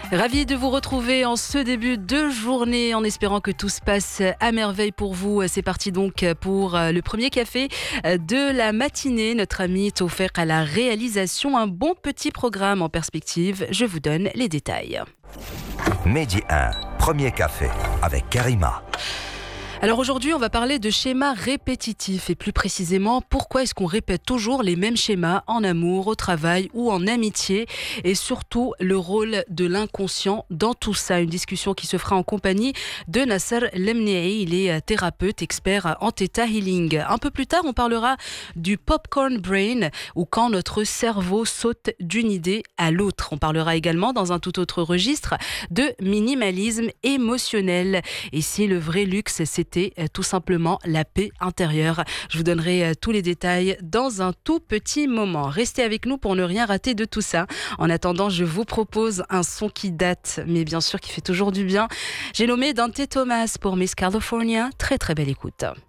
Ravi de vous retrouver en ce début de journée en espérant que tout se passe à merveille pour vous. C'est parti donc pour le premier café de la matinée. Notre ami Tawfiq à la réalisation. Un bon petit programme en perspective. Je vous donne les détails. Midi 1, premier café avec Karima. Alors aujourd'hui, on va parler de schémas répétitifs et plus précisément, pourquoi est-ce qu'on répète toujours les mêmes schémas en amour, au travail ou en amitié et surtout le rôle de l'inconscient dans tout ça. Une discussion qui se fera en compagnie de Nasser Lemnei, il est thérapeute, expert en Theta Healing. Un peu plus tard, on parlera du popcorn brain ou quand notre cerveau saute d'une idée à l'autre. On parlera également dans un tout autre registre de minimalisme émotionnel. Et si le vrai luxe, c'était tout simplement la paix intérieure. Je vous donnerai tous les détails dans un tout petit moment. Restez avec nous pour ne rien rater de tout ça. En attendant, je vous propose un son qui date, mais bien sûr qui fait toujours du bien. J'ai nommé Dante Thomas pour Miss California. Très très belle écoute.